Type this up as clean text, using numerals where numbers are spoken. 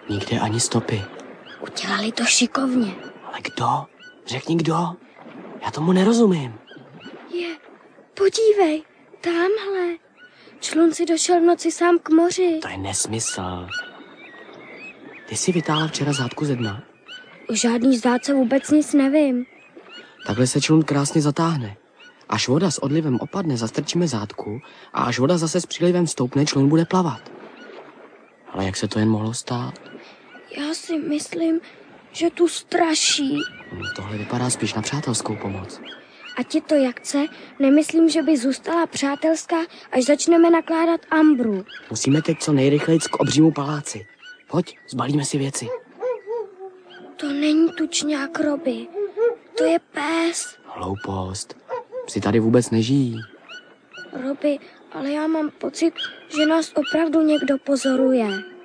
Nikde ani stopy. Udělali to šikovně. Ale kdo? Řekni kdo. Já tomu nerozumím. Podívej, tamhle. Člun si došel v noci sám k moři. To je nesmysl. Ty jsi vytáhla včera zátku ze dna? O žádný zdátce vůbec nic nevím. Takhle se člun krásně zatáhne. Až voda s odlivem opadne, zastrčíme zátku a až voda zase s přílivem stoupne, člun bude plavat. Ale jak se to jen mohlo stát? Já si myslím, že tu straší. Tohle vypadá spíš na přátelskou pomoc. Ať je to jak chce, nemyslím, že by zůstala přátelská, až začneme nakládat ambru. Musíme teď co nejrychleji k obřímu paláci. Pojď, zbalíme si věci. To není tučňák Roby. To je pes. Hloupost. Psi tady vůbec nežijí. Roby, ale já mám pocit, že nás opravdu někdo pozoruje.